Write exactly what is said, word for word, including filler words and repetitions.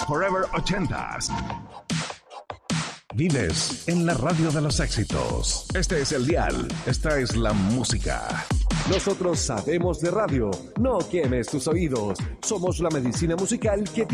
Forever ochentas. Vives en la radio de los éxitos. Este es el dial. Esta es la música. Nosotros sabemos de radio. No quemes tus oídos. Somos la medicina musical que